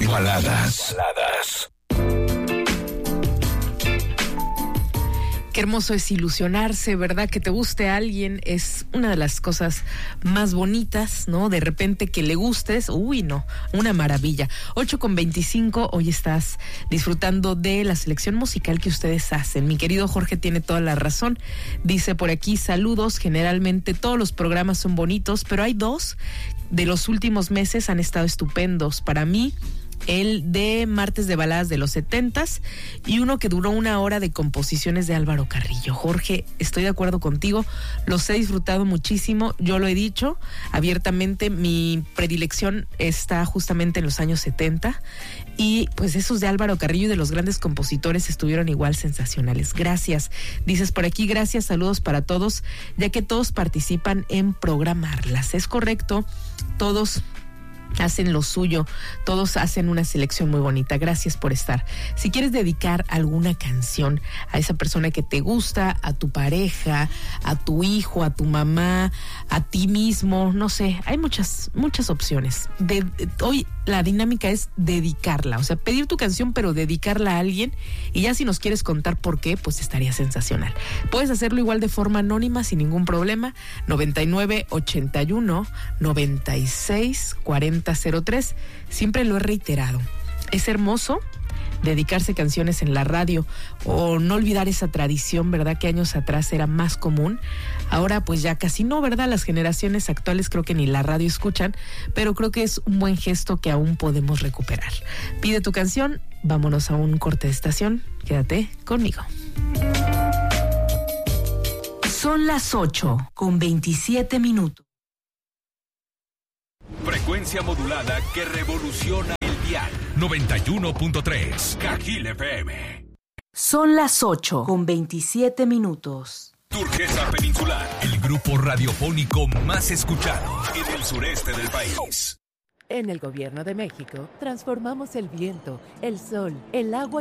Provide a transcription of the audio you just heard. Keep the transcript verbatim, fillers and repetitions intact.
Baladas. Baladas. Qué hermoso es ilusionarse, ¿verdad? Que te guste a alguien es una de las cosas más bonitas, ¿no? De repente que le gustes, uy, no, una maravilla. ocho con veinticinco, hoy estás disfrutando de la selección musical que ustedes hacen. Mi querido Jorge tiene toda la razón. Dice por aquí, saludos, generalmente todos los programas son bonitos, pero hay dos de los últimos meses han estado estupendos. Para mí, el de Martes de Baladas de los setentas y uno que duró una hora de composiciones de Álvaro Carrillo. Jorge, estoy de acuerdo contigo, los he disfrutado muchísimo, yo lo he dicho abiertamente, mi predilección está justamente en los años setenta y pues esos de Álvaro Carrillo y de los grandes compositores estuvieron igual sensacionales. Gracias, dices por aquí, gracias, saludos para todos, ya que todos participan en programarlas. Es correcto, todos hacen lo suyo, todos hacen una selección muy bonita. Gracias por estar. Si quieres dedicar alguna canción a esa persona que te gusta, a tu pareja, a tu hijo, a tu mamá, a ti mismo, no sé, hay muchas, muchas opciones. De, de, hoy la dinámica es dedicarla, o sea, pedir tu canción pero dedicarla a alguien, y ya si nos quieres contar por qué, pues estaría sensacional. Puedes hacerlo igual de forma anónima sin ningún problema. noventa y nueve, ochenta y uno, noventa y seis, cuarenta cero tres. Siempre lo he reiterado, es hermoso dedicarse canciones en la radio, o no olvidar esa tradición, ¿verdad? Que años atrás era más común. Ahora pues ya casi no, ¿verdad? Las generaciones actuales creo que ni la radio escuchan, pero creo que es un buen gesto que aún podemos recuperar. Pide tu canción, vámonos a un corte de estación, quédate conmigo. Son las ocho con veintisiete minutos. Frecuencia modulada que revoluciona el dial. noventa y uno punto tres Cajil F M. Son las ocho con veintisiete minutos. Turquesa Peninsular, el grupo radiofónico más escuchado en el sureste del país. En el Gobierno de México, transformamos el viento, el sol, el agua